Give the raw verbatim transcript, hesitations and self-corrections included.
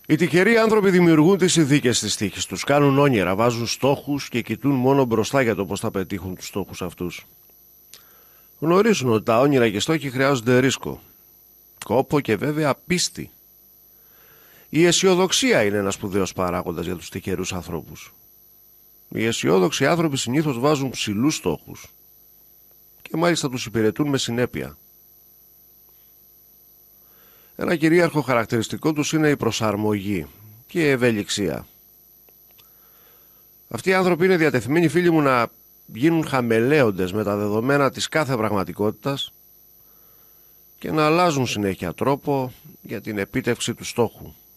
Οι τυχεροί άνθρωποι δημιουργούν τις συνθήκες της τύχης τους, κάνουν όνειρα, βάζουν στόχους και κοιτούν μόνο μπροστά για το πώς θα πετύχουν τους στόχους αυτούς. Γνωρίζουν ότι τα όνειρα και οι στόχοι χρειάζονται ρίσκο, κόπο και βέβαια πίστη. Η αισιοδοξία είναι ένας σπουδαίος παράγοντας για τους τυχερούς ανθρώπους. Οι αισιόδοξοι άνθρωποι συνήθως βάζουν ψηλούς στόχους και μάλιστα τους υπηρετούν με συνέπεια. Ένα κυρίαρχο χαρακτηριστικό τους είναι η προσαρμογή και η ευελιξία. Αυτοί οι άνθρωποι είναι διατεθειμένοι, φίλοι μου, να γίνουν χαμελέοντες με τα δεδομένα της κάθε πραγματικότητας και να αλλάζουν συνέχεια τρόπο για την επίτευξη του στόχου.